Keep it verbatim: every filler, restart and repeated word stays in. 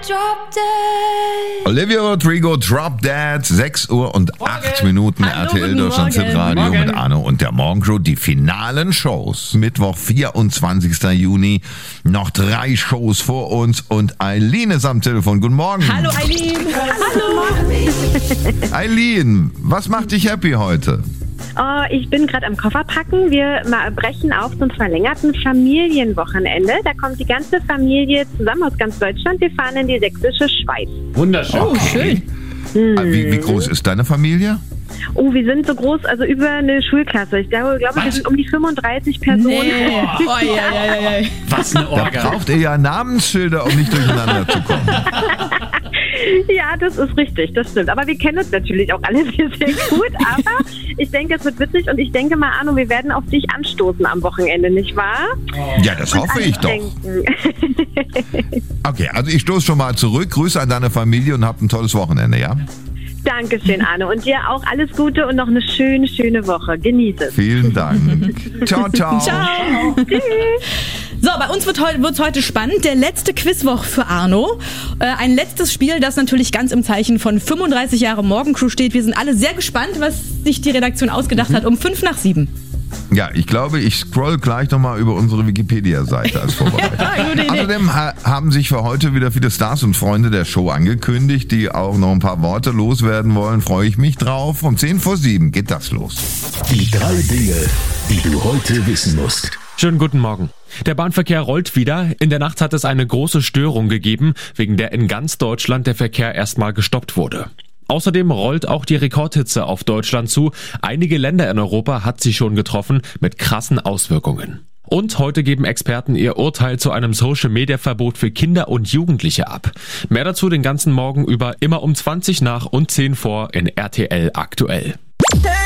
Olivia Rodrigo, Drop Dead, sechs Uhr und acht Minuten. Hallo, R T L Deutschland Radio Morgen. mit Arno und der Morgenshow. Die finalen Shows. Mittwoch, vierundzwanzigster Juni. Noch drei Shows vor uns und Eileen ist am Telefon. Guten Morgen. Hallo Eileen. Hallo. Eileen, was macht dich happy heute? Oh, ich bin gerade am Kofferpacken. Wir mal brechen auf zum verlängerten Familienwochenende. Da kommt die ganze Familie zusammen aus ganz Deutschland. Wir fahren in die sächsische Schweiz. Wunderschön. Oh, schön. Wie, wie groß ist deine Familie? Oh, wir sind so groß, also über eine Schulklasse. Ich glaube, glaube wir sind um die fünfunddreißig Personen. Nee. Oh, ja, ja, ja, ja. Was eine Da Orga. braucht ihr ja Namensschilder, um nicht durcheinander zu kommen. Ja, das ist richtig, das stimmt. Aber wir kennen uns natürlich auch alle sehr, sehr gut. Aber ich denke, es wird witzig und ich denke mal, Arno, wir werden auf dich anstoßen am Wochenende, nicht wahr? Ja, das hoffe ich doch. Denken. Okay, also ich stoße schon mal zurück. Grüße an deine Familie und habt ein tolles Wochenende, ja? Dankeschön, Arno. Und dir auch alles Gute und noch eine schöne, schöne Woche. Genieß es. Vielen Dank. Ciao, ciao. Ciao. So, bei uns wird heute, wird's heute spannend. Der letzte Quizwoch für Arno. Äh, ein letztes Spiel, das natürlich ganz im Zeichen von fünfunddreißig Jahre Morgencrew steht. Wir sind alle sehr gespannt, was sich die Redaktion ausgedacht mhm. hat. Um fünf nach sieben. Ja, ich glaube, ich scroll gleich nochmal über unsere Wikipedia-Seite als Vorbereitung. Außerdem ha- haben sich für heute wieder viele Stars und Freunde der Show angekündigt, die auch noch ein paar Worte loswerden wollen. Freue ich mich drauf. Um zehn vor sieben geht das los. Die drei Dinge, die du heute wissen musst. Schönen guten Morgen. Der Bahnverkehr rollt wieder. In der Nacht hat es eine große Störung gegeben, wegen der in ganz Deutschland der Verkehr erstmal gestoppt wurde. Außerdem rollt auch die Rekordhitze auf Deutschland zu. Einige Länder in Europa hat sie schon getroffen, mit krassen Auswirkungen. Und heute geben Experten ihr Urteil zu einem Social-Media-Verbot für Kinder und Jugendliche ab. Mehr dazu den ganzen Morgen über immer um zwanzig nach und zehn vor in R T L aktuell.